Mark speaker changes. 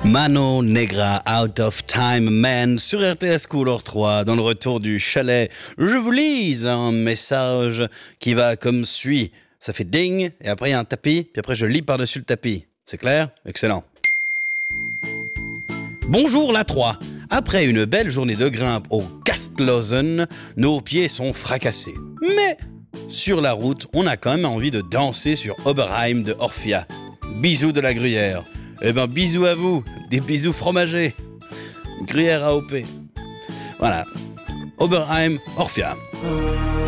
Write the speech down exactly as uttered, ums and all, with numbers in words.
Speaker 1: Mano Negra, Out of Time Man, sur R T S Couleur trois, dans le retour du chalet. Je vous lise un message qui va comme suit. Ça fait ding, et après il y a un tapis, puis après je lis par-dessus le tapis. C'est clair? Excellent. Bonjour la trois. Après une belle journée de grimpe au Kastlausen, nos pieds sont fracassés. Mais sur la route, on a quand même envie de danser sur Oberheim de Orphia. Bisous de la Gruyère. Eh ben bisous à vous, des bisous fromagés. Gruyère A O P. Voilà. Oberheim, Orphia.